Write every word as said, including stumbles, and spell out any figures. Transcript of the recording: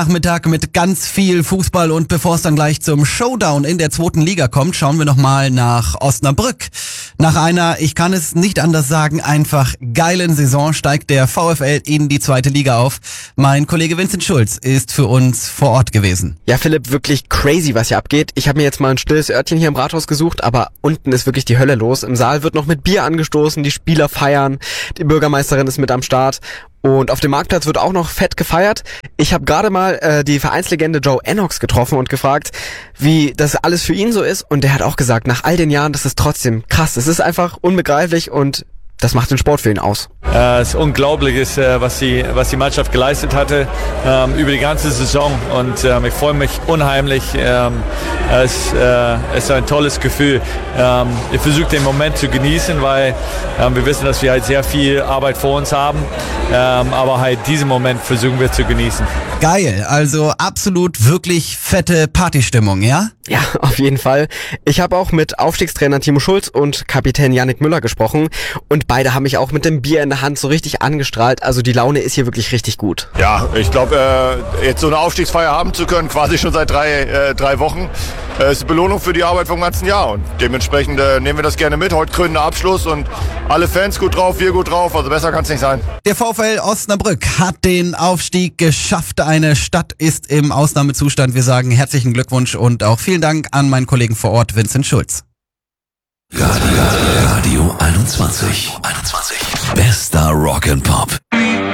Nachmittag mit ganz viel Fußball und bevor es dann gleich zum Showdown in der zweiten Liga kommt, schauen wir nochmal nach Osnabrück. Nach einer, ich kann es nicht anders sagen, einfach geilen Saison steigt der VfL in die zweite Liga auf. Mein Kollege Vincent Schulz ist für uns vor Ort gewesen. Ja, Philipp, wirklich crazy, was hier abgeht. Ich habe mir jetzt mal ein stilles Örtchen hier im Rathaus gesucht, aber unten ist wirklich die Hölle los. Im Saal wird noch mit Bier angestoßen, die Spieler feiern, die Bürgermeisterin ist mit am Start. Und auf dem Marktplatz wird auch noch fett gefeiert. Ich habe gerade mal äh, die Vereinslegende Joe Ennox getroffen und gefragt, wie das alles für ihn so ist. Und der hat auch gesagt, nach all den Jahren, das ist trotzdem krass. Es ist einfach unbegreiflich und das macht den Sport für ihn aus. Äh, es ist unglaublich, ist, äh, was, die, was die Mannschaft geleistet hatte ähm, über die ganze Saison. Und ähm, ich freue mich unheimlich. Ähm, es äh, ist ein tolles Gefühl. Ähm, ich versuche den Moment zu genießen, weil ähm, wir wissen, dass wir halt sehr viel Arbeit vor uns haben. Ähm, aber halt diesen Moment versuchen wir zu genießen. Geil, also absolut wirklich fette Partystimmung, ja? Ja, auf jeden Fall. Ich habe auch mit Aufstiegstrainer Timo Schulz und Kapitän Yannick Müller gesprochen und beide haben mich auch mit dem Bier in der Hand so richtig angestrahlt. Also die Laune ist hier wirklich richtig gut. Ja, ich glaube, äh, jetzt so eine Aufstiegsfeier haben zu können, quasi schon seit drei, äh, drei Wochen, äh, ist eine Belohnung für die Arbeit vom ganzen Jahr. Und dementsprechend äh, nehmen wir das gerne mit. Heute krönender Abschluss und alle Fans gut drauf, wir gut drauf. Also besser kann es nicht sein. Der VfL Osnabrück hat den Aufstieg geschafft. Eine Stadt ist im Ausnahmezustand. Wir sagen herzlichen Glückwunsch und auch vielen Dank an meinen Kollegen vor Ort, Vincent Schulz. Radio einundzwanzig. Bester Rock and Pop.